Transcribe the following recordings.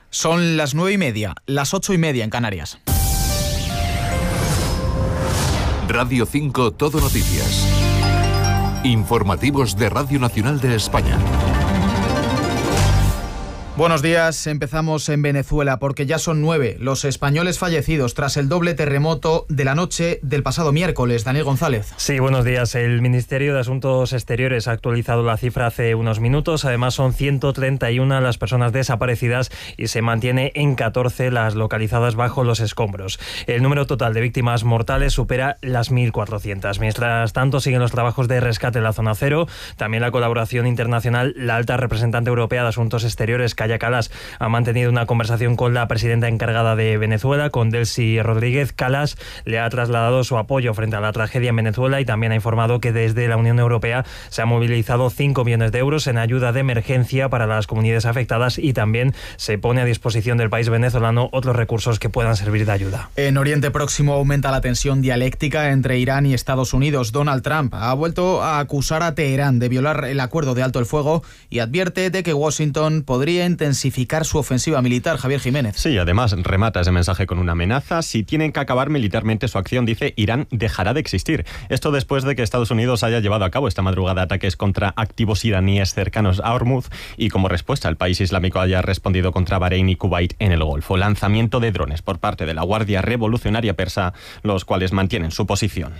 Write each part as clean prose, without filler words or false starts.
Son las 9:30, las 8:30 en Canarias. Radio 5 Todo Noticias. Informativos de Radio Nacional de España. Buenos días, empezamos en Venezuela porque ya son 9 los españoles fallecidos tras el doble terremoto de la noche del pasado miércoles. Daniel González. Sí, buenos días. El Ministerio de Asuntos Exteriores ha actualizado la cifra hace unos minutos. Además son 131 las personas desaparecidas y se mantiene en 14 las localizadas bajo los escombros. El número total de víctimas mortales supera las 1.400. Mientras tanto siguen los trabajos de rescate en la zona cero. También la colaboración internacional. La alta representante europea de Asuntos Exteriores, Kaja Kallas, ha mantenido una conversación con la presidenta encargada de Venezuela, con Delcy Rodríguez. Kallas le ha trasladado su apoyo frente a la tragedia en Venezuela y también ha informado que desde la Unión Europea se han movilizado 5 millones de euros en ayuda de emergencia para las comunidades afectadas y también se pone a disposición del país venezolano otros recursos que puedan servir de ayuda. En Oriente Próximo aumenta la tensión dialéctica entre Irán y Estados Unidos. Donald Trump ha vuelto a acusar a Teherán de violar el acuerdo de alto el fuego y advierte de que Washington podría intensificar su ofensiva militar. Javier Jiménez. Sí, además remata ese mensaje con una amenaza. Si tienen que acabar militarmente su acción, dice, Irán dejará de existir. Esto después de que Estados Unidos haya llevado a cabo esta madrugada ataques contra activos iraníes cercanos a Hormuz y como respuesta el país islámico haya respondido contra Bahrein y Kuwait en el Golfo. Lanzamiento de drones por parte de la Guardia Revolucionaria Persa, los cuales mantienen su posición.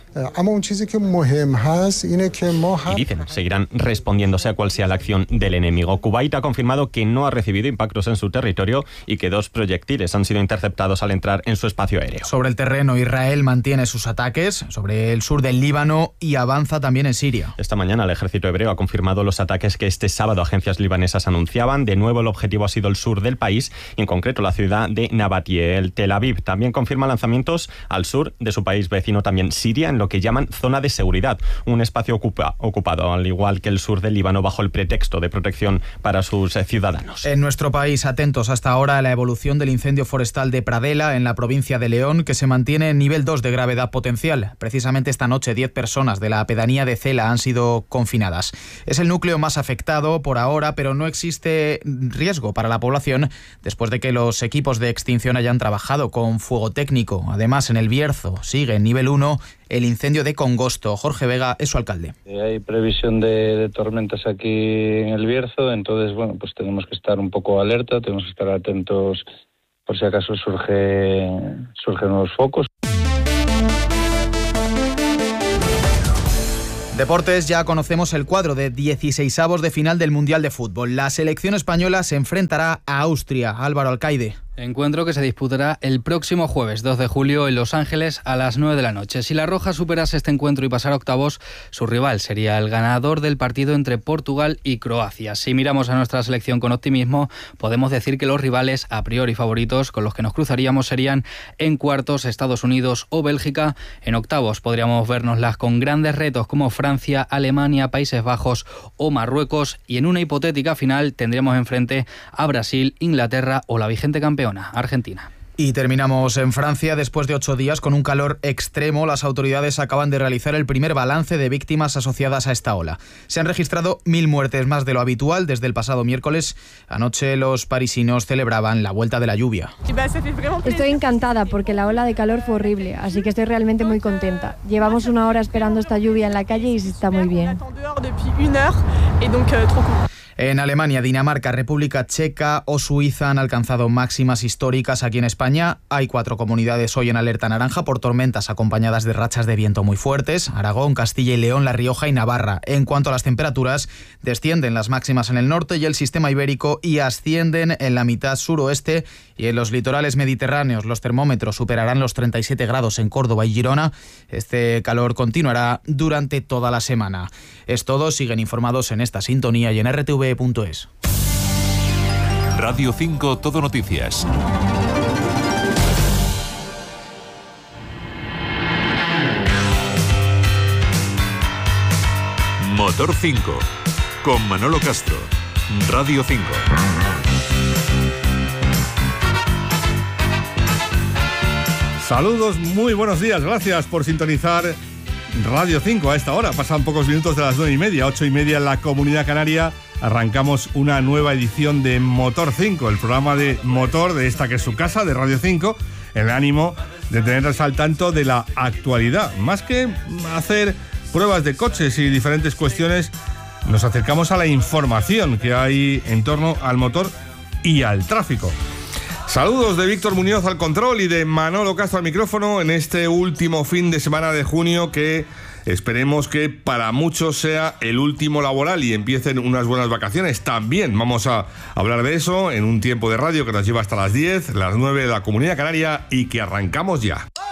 Y dicen, seguirán respondiéndose a cual sea la acción del enemigo. Kuwait ha confirmado que no ha recibido impactos en su territorio y que 2 proyectiles han sido interceptados al entrar en su espacio aéreo. Sobre el terreno, Israel mantiene sus ataques sobre el sur del Líbano y avanza también en Siria. Esta mañana el ejército hebreo ha confirmado los ataques que este sábado agencias libanesas anunciaban. De nuevo el objetivo ha sido el sur del país, y en concreto la ciudad de Nabatie. El Tel Aviv también confirma lanzamientos al sur de su país vecino, también Siria, en lo que llaman zona de seguridad, un espacio ocupado al igual que el sur del Líbano bajo el pretexto de protección para sus ciudadanos. En nuestro país, atentos hasta ahora a la evolución del incendio forestal de Pradela, en la provincia de León, que se mantiene en nivel 2 de gravedad potencial. Precisamente esta noche 10 personas de la pedanía de Cela han sido confinadas. Es el núcleo más afectado por ahora, pero no existe riesgo para la población después de que los equipos de extinción hayan trabajado con fuego técnico. Además, en el Bierzo sigue en nivel 1 el incendio de Congosto. Jorge Vega es su alcalde. Hay previsión de tormentas aquí en el Bierzo, entonces pues tenemos que estar un poco alerta, tenemos que estar atentos por si acaso surgen nuevos focos. Deportes, ya conocemos el cuadro de 16avos de final del Mundial de Fútbol. La selección española se enfrentará a Austria. Álvaro Alcaide. Encuentro que se disputará el próximo jueves 2 de julio en Los Ángeles a las 9 de la noche. Si la Roja superase este encuentro y pasara a octavos, su rival sería el ganador del partido entre Portugal y Croacia. Si miramos a nuestra selección con optimismo, podemos decir que los rivales a priori favoritos con los que nos cruzaríamos serían en cuartos Estados Unidos o Bélgica. En octavos podríamos vernoslas con grandes retos como Francia, Alemania, Países Bajos o Marruecos. Y en una hipotética final tendremos enfrente a Brasil, Inglaterra o la vigente campeona, Argentina. Y terminamos en Francia. Después de 8 días con un calor extremo, las autoridades acaban de realizar el primer balance de víctimas asociadas a esta ola. Se han registrado 1.000 muertes más de lo habitual desde el pasado miércoles. Anoche los parisinos celebraban la vuelta de la lluvia. Estoy encantada porque la ola de calor fue horrible, así que estoy realmente muy contenta. Llevamos 1 hora esperando esta lluvia en la calle y se está muy bien. En Alemania, Dinamarca, República Checa o Suiza han alcanzado máximas históricas. Aquí en España hay 4 comunidades hoy en alerta naranja por tormentas acompañadas de rachas de viento muy fuertes: Aragón, Castilla y León, La Rioja y Navarra. En cuanto a las temperaturas, descienden las máximas en el norte y el sistema ibérico y ascienden en la mitad suroeste y en los litorales mediterráneos. Los termómetros superarán los 37 grados en Córdoba y Girona. Este calor continuará durante toda la semana. Es todo, siguen informados en esta sintonía y en rtv.es. Radio 5 Todo Noticias. Motor 5 con Manolo Castro. Radio 5. Saludos, muy buenos días, gracias por sintonizar Radio 5 a esta hora. Pasan pocos minutos de las 9:30, 8:30 en la Comunidad Canaria. Arrancamos una nueva edición de Motor 5, el programa de motor de esta que es su casa, de Radio 5, en el ánimo de tenerles al tanto de la actualidad. Más que hacer pruebas de coches y diferentes cuestiones, nos acercamos a la información que hay en torno al motor y al tráfico. Saludos de Víctor Muñoz al control y de Manolo Castro al micrófono en este último fin de semana de junio, que esperemos que para muchos sea el último laboral y empiecen unas buenas vacaciones. También vamos a hablar de eso en un tiempo de radio que nos lleva hasta las 10, las 9 de la Comunidad Canaria, y que arrancamos ya.